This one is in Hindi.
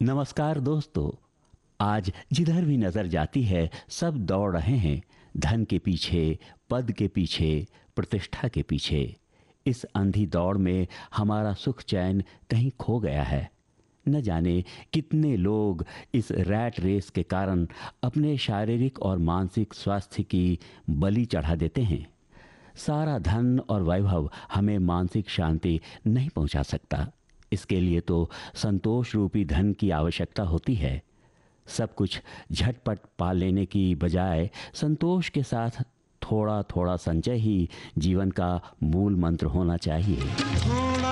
नमस्कार दोस्तों। आज जिधर भी नजर जाती है सब दौड़ रहे हैं धन के पीछे, पद के पीछे, प्रतिष्ठा के पीछे। इस अंधी दौड़ में हमारा सुख चैन कहीं खो गया है। न जाने कितने लोग इस रैट रेस के कारण अपने शारीरिक और मानसिक स्वास्थ्य की बलि चढ़ा देते हैं। सारा धन और वैभव हमें मानसिक शांति नहीं पहुंचा सकता। इसके लिए तो संतोष रूपी धन की आवश्यकता होती है। सब कुछ झटपट पा लेने की बजाय संतोष के साथ थोड़ा थोड़ा संचय ही जीवन का मूल मंत्र होना चाहिए।